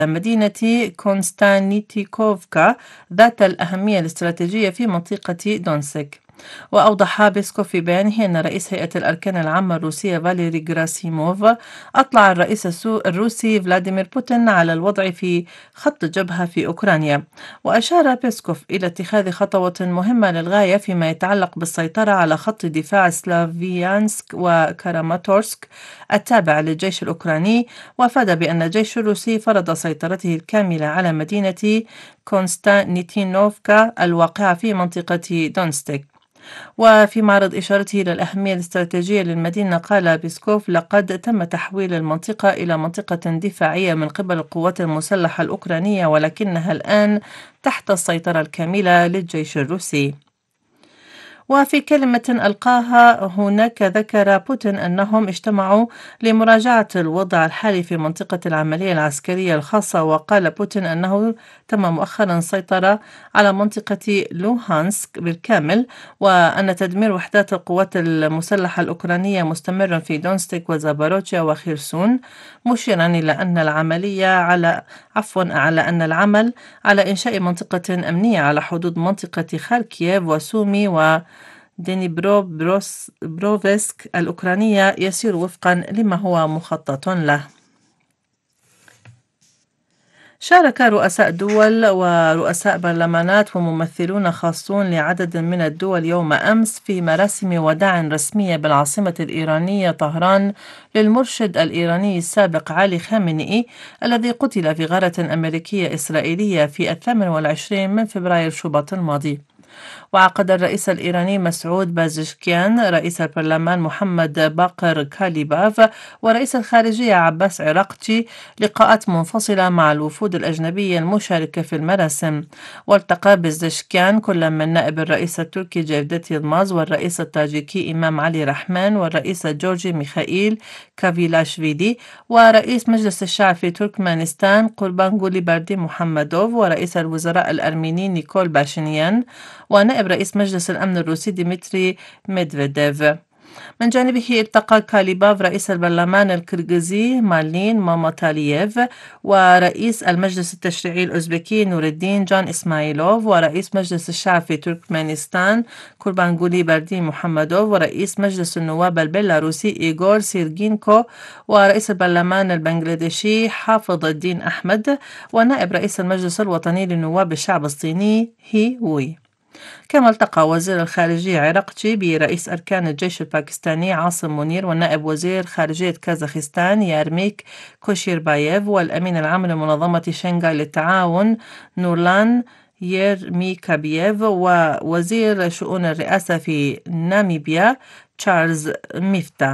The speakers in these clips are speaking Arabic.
مدينة كونستانتينوفكا ذات الأهمية الاستراتيجية في منطقة دونسك. وأوضح بيسكوف في بيانه أن رئيس هيئة الأركان العامة الروسية فاليري غراسيموف أطلع الرئيس الروسي فلاديمير بوتين على الوضع في خط الجبهة في أوكرانيا. وأشار بيسكوف إلى اتخاذ خطوة مهمة للغاية فيما يتعلق بالسيطرة على خط دفاع سلافيانسك وكراماتورسك التابع للجيش الأوكراني، وأفاد بأن الجيش الروسي فرض سيطرته الكاملة على مدينة كونستانتينوفكا الواقعة في منطقة دونستك. وفي معرض إشارته إلى الأهمية الاستراتيجية للمدينة، قال بيسكوف: لقد تم تحويل المنطقة إلى منطقة دفاعية من قبل القوات المسلحة الأوكرانية، ولكنها الآن تحت السيطرة الكاملة للجيش الروسي. وفي كلمة ألقاها هناك ذكر بوتين أنهم اجتمعوا لمراجعة الوضع الحالي في منطقة العملية العسكرية الخاصة. وقال بوتين أنه تم مؤخرا السيطرة على منطقة لوهانسك بالكامل، وأن تدمير وحدات القوات المسلحة الأوكرانية مستمر في دونستيك وزاباروجيا وخيرسون، مشيرا إلى أن أن العمل على إنشاء منطقة أمنية على حدود منطقة خاركييف وسومي بروفسك الأوكرانية يسير وفقا لما هو مخطط له. شارك رؤساء دول ورؤساء برلمانات وممثلون خاصون لعدد من الدول يوم أمس في مراسم وداع رسمية بالعاصمة الإيرانية طهران للمرشد الإيراني السابق علي خامنئي الذي قتل في غارة أمريكية إسرائيلية في 28 من فبراير شباط الماضي. وعقد الرئيس الإيراني مسعود بازشكيان، رئيس البرلمان محمد باقر كاليباف، ورئيس الخارجية عباس عراقچي لقاءات منفصلة مع الوفود الأجنبية المشاركة في المراسم. والتقى بازشكيان كل من نائب الرئيس التركي جيفدت يلماز، والرئيس التاجيكي إمام علي رحمان، والرئيس الجورجي ميخائيل كافيلاشفيلي، ورئيس مجلس الشعب في تركمانستان قوربانغولي باردي محمدوف، ورئيس الوزراء الأرميني نيكول باشينيان، ونائب رئيس مجلس الأمن الروسي ديمتري ميدفيديف. من جانبه التقى كاليباف رئيس البرلمان الكرغيزي مالين ماماتالييف، ورئيس المجلس التشريعي الأوزبكي نور الدين جان إسماعيلوف، ورئيس مجلس الشعب في تركمانستان قوربانغولي باردي محمدوف، ورئيس مجلس النواب البيلاروسي إيغور سيرجينكو، ورئيس البرلمان البنغلاديشي حافظ الدين أحمد، ونائب رئيس المجلس الوطني لنواب الشعب الصيني هي وي. كما التقى وزير الخارجية عراقچي برئيس أركان الجيش الباكستاني عاصم منير، ونائب وزير خارجية كازاخستان يارميك كوشيرباييف، والأمين العام لمنظمة شنغهاي للتعاون نورلان يرميكابييف، ووزير شؤون الرئاسة في ناميبيا تشارلز ميفتا.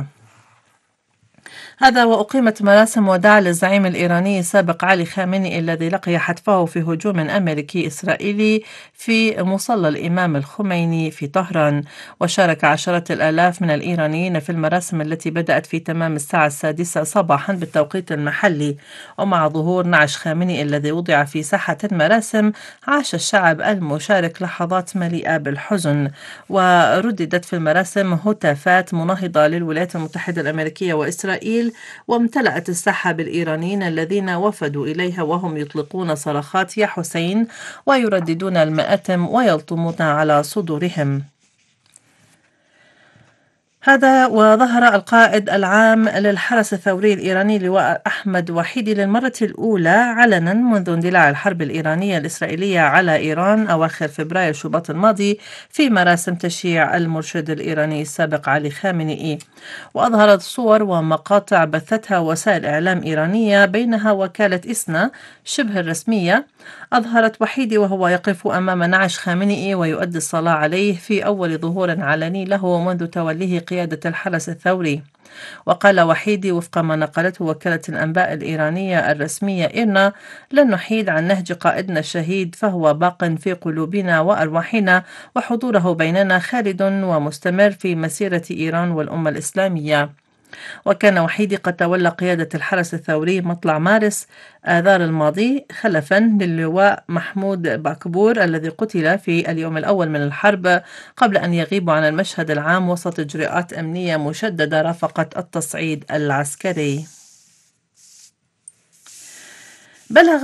هذا وأقيمت مراسم وداع للزعيم الإيراني السابق علي خامنئي الذي لقي حتفه في هجوم أمريكي إسرائيلي في مصلى الإمام الخميني في طهران. وشارك عشرات الآلاف من الإيرانيين في المراسم التي بدأت في تمام الساعة 6 صباحا بالتوقيت المحلي. ومع ظهور نعش خامنئي الذي وضع في ساحة المراسم، عاش الشعب المشارك لحظات مليئة بالحزن. ورددت في المراسم هتافات مناهضة للولايات المتحدة الأمريكية وإسرائيل، وامتلأت الساحة بالإيرانيين الذين وفدوا إليها وهم يطلقون صرخات يا حسين ويرددون المآتم ويلطمون على صدورهم. هذا وظهر القائد العام للحرس الثوري الإيراني لواء أحمد وحيدي للمرة الأولى علنا منذ اندلاع الحرب الإيرانية الإسرائيلية على إيران أواخر فبراير شباط الماضي في مراسم تشييع المرشد الإيراني السابق علي خامنئي. وأظهرت صور ومقاطع بثتها وسائل إعلام إيرانية بينها وكالة إسنا شبه الرسمية، أظهرت وحيدي وهو يقف أمام نعش خامنئي ويؤدي الصلاة عليه في أول ظهور علني له منذ توليه قيادة الحرس الثوري. وقال وحيدي وفق ما نقلته وكالة الأنباء الإيرانية الرسمية إيرنا: لن نحيد عن نهج قائدنا الشهيد، فهو باق في قلوبنا وأرواحنا، وحضوره بيننا خالد ومستمر في مسيرة إيران والأمة الإسلامية. وكان وحيدي قد تولى قيادة الحرس الثوري مطلع مارس آذار الماضي خلفا للواء محمود باكبور الذي قتل في اليوم الأول من الحرب قبل أن يغيب عن المشهد العام وسط إجراءات أمنية مشددة رافقت التصعيد العسكري. بلغ